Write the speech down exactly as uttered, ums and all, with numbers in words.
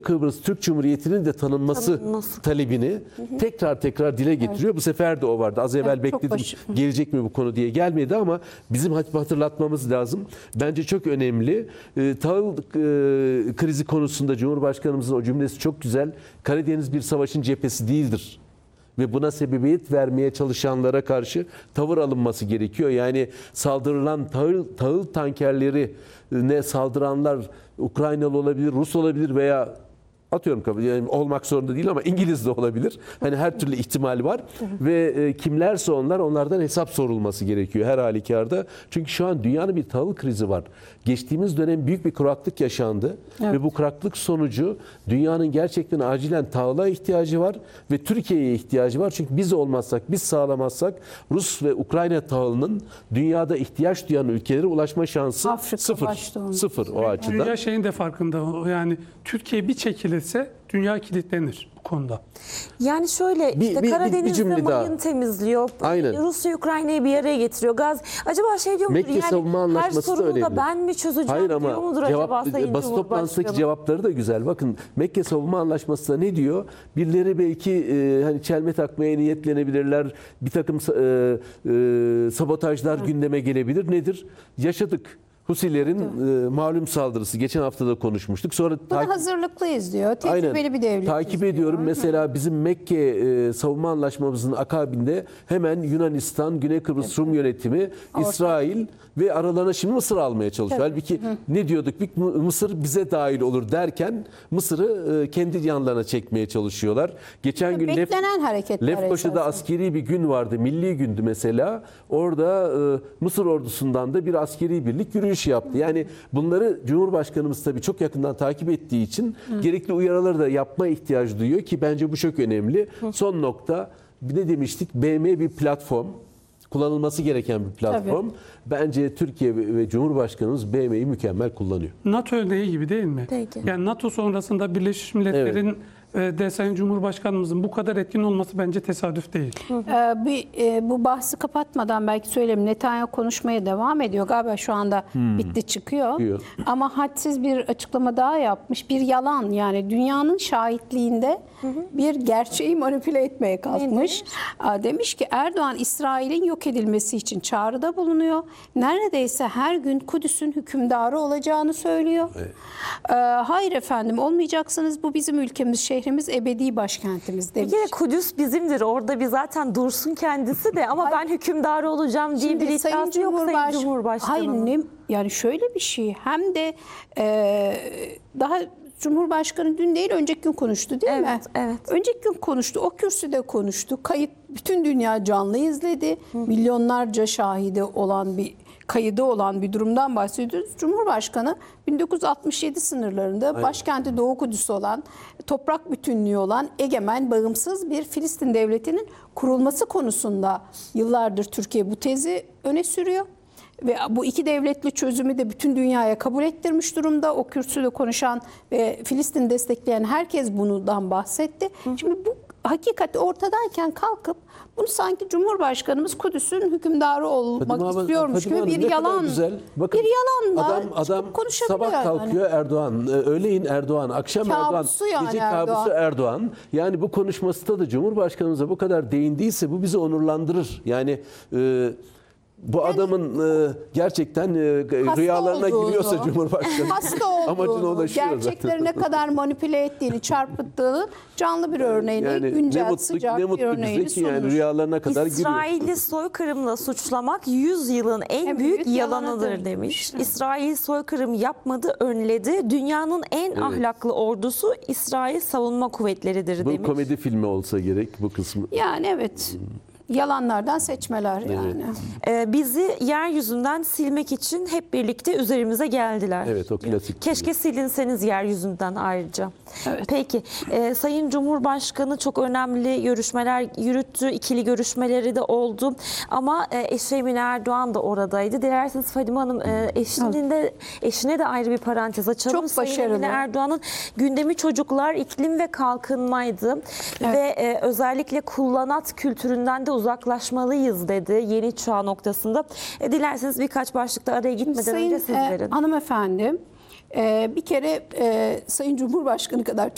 Kıbrıs Türk Cumhuriyeti'nin de tanınması, Tanınması. talebini hı hı. tekrar tekrar dile getiriyor. Evet. Bu sefer de o vardı. Az evvel evet, bekledim gelecek mi bu konu diye, gelmedi ama bizim hatırlatmamız lazım. Bence çok önemli. E, tahıl e, krizi konusunda Cumhurbaşkanımızın o cümlesi çok güzel. Karadeniz bir savaşın cephesi değildir. Ve buna sebebiyet vermeye çalışanlara karşı tavır alınması gerekiyor. Yani saldırılan tahıl, tahıl tankerleri ne saldıranlar Ukraynalı olabilir, Rus olabilir veya atıyorum kabul yani olmak zorunda değil ama İngiliz de olabilir. Hani her türlü ihtimal var ve e, kimlerse onlar onlardan hesap sorulması gerekiyor her halükarda. Çünkü şu an dünyanın bir tahıl krizi var. Geçtiğimiz dönem büyük bir kuraklık yaşandı evet. ve bu kuraklık sonucu dünyanın gerçekten acilen tahıla ihtiyacı var ve Türkiye'ye ihtiyacı var. Çünkü biz olmazsak, biz sağlamazsak Rus ve Ukrayna tahılının dünyada ihtiyaç duyan ülkelere ulaşma şansı Afrika sıfır. Sıfır o açıdan. Dünya şeyin de farkında. Yani Türkiye bir çekilirse dünya kilitlenir bu konuda. Yani şöyle bir, işte bir, Karadeniz'de bir mayın daha. temizliyor. Aynen. Rusya Ukrayna'yı bir araya getiriyor. Gaz. Acaba şey diyor mudur? Mekke savunma Yani her anlaşması da sorunu önemli. da ben mi çözeceğim Hayır diyor ama mudur cevap, acaba Sayın basın toplantısındaki Cumhurbaşkanı? cevapları da güzel. Bakın Mekke savunma anlaşması da ne diyor? Birileri belki e, hani çelme takmaya niyetlenebilirler. Bir takım e, e, sabotajlar Hı. gündeme gelebilir. Nedir? Yaşadık. Husilerin e, malum saldırısı. Geçen hafta da konuşmuştuk. Sonra Buna hazırlıklıyız diyor. Tecrübeli bir devlet. Takip ediyorum. Diyor. Mesela bizim Mekke e, savunma anlaşmamızın akabinde hemen Yunanistan, Güney Kıbrıs evet. Rum yönetimi, Orta. İsrail ve aralarına şimdi Mısır almaya çalışıyor. Evet. Halbuki Hı. ne diyorduk? Bir Mısır bize dahil olur derken Mısır'ı e, kendi yanlarına çekmeye çalışıyorlar. Geçen gün beklenen Lef, hareketler Lefkoşa'da esasında. askeri bir gün vardı. Milli gündü mesela. Orada e, Mısır ordusundan da bir askeri birlik yürüyüş yaptı. Yani bunları Cumhurbaşkanımız tabii çok yakından takip ettiği için Hı. gerekli uyarıları da yapma ihtiyacı duyuyor ki bence bu çok önemli. Hı. Son nokta, bir de demiştik B M bir platform. Kullanılması gereken bir platform. Tabii. Bence Türkiye ve Cumhurbaşkanımız B M'yi mükemmel kullanıyor. NATO örneği gibi değil mi? Peki. Yani NATO sonrasında Birleşmiş Milletler'in evet. de Sayın Cumhurbaşkanımızın bu kadar etkin olması bence tesadüf değil. Ee, bir, e, bu bahsi kapatmadan belki söyleyeyim. Netanyahu konuşmaya devam ediyor. Galiba şu anda hmm. bitti çıkıyor. Diyor. Ama hadsiz bir açıklama daha yapmış. Bir yalan, yani dünyanın şahitliğinde hı hı. bir gerçeği manipüle etmeye kalkmış. Aa, demiş ki Erdoğan İsrail'in yok edilmesi için çağrıda bulunuyor. Neredeyse her gün Kudüs'ün hükümdarı olacağını söylüyor. Evet. Ee, hayır efendim, olmayacaksınız. Bu bizim ülkemiz, şehrimiz, ebedi başkentimiz demiş. Bir kere Kudüs bizimdir. Orada bir zaten dursun kendisi de ama ben hükümdarı olacağım diye bir iddiası yok Sayın Cumhurbaşkanı'nın. Hayır, ne, yani şöyle bir şey, hem de e, daha Cumhurbaşkanı dün değil önceki gün konuştu değil evet, mi? Evet. Önceki gün konuştu. O kürsüde konuştu. Kayıt bütün dünya canlı izledi. Hı. Milyonlarca şahidi olan bir kayıda olan bir durumdan bahsediyoruz. Cumhurbaşkanı bin dokuz yüz altmış yedi sınırlarında Aynen. başkenti Doğu Kudüs olan, toprak bütünlüğü olan egemen, bağımsız bir Filistin devletinin kurulması konusunda yıllardır Türkiye bu tezi öne sürüyor. Ve bu iki devletli çözümü de bütün dünyaya kabul ettirmiş durumda. O kürsüde konuşan ve Filistin destekleyen herkes bundan bahsetti. Hı. Şimdi bu hakikati ortadayken kalkıp bunu sanki Cumhurbaşkanımız Kudüs'ün hükümdarı olmak Fadime istiyormuş Fadime gibi bir yalan. Bakın, bir yalanla adam, adam sabah kalkıyor yani. Erdoğan, öğleyin Erdoğan, akşam kabusu Erdoğan, yani gece Erdoğan. kabusu Erdoğan. Yani bu konuşmasında da Cumhurbaşkanımıza bu kadar değindiyse bu bizi onurlandırır. Yani e, bu adamın e, gerçekten e, rüyalarına olduğunu, giriyorsa Cumhurbaşkanı hasta amacına ulaşıyor. Gerçekleri ne kadar manipüle ettiğini, çarpıttığını canlı bir örneğini, yani güncel, mutlu, sıcak bir örneğini ki yani rüyalarına kadar giriyor. İsrail'i soykırımla suçlamak yüz yılın en, en büyük, büyük yalanıdır, yalanıdır demiş. Evet. İsrail soykırım yapmadı, önledi. Dünyanın en evet. ahlaklı ordusu İsrail Savunma Kuvvetleri'dir bu demiş. Bu komedi filmi olsa gerek bu kısmı. Yani evet. Hmm. Yalanlardan seçmeler yani. Evet. Ee, bizi yeryüzünden silmek için hep birlikte üzerimize geldiler. Evet, o klasik. Keşke silinseniz yeryüzünden ayrıca. Evet. Peki, e, Sayın Cumhurbaşkanı çok önemli görüşmeler yürüttü. İkili görüşmeleri de oldu. Ama e, eşi Emine Erdoğan da oradaydı. Dilerseniz Fadime Hanım e, eşinde, eşine de ayrı bir parantez açalım. Çok Sayın başarılı. Emine Erdoğan'ın gündemi çocuklar, iklim ve kalkınmaydı. Evet. Ve e, özellikle kullanat kültüründen de uzaklaşmalıyız dedi yeni çağ noktasında. E, dilerseniz birkaç başlıkta araya gitmeden Sayın, önce siz verin. E, hanımefendi, e, bir kere e, Sayın Cumhurbaşkanı kadar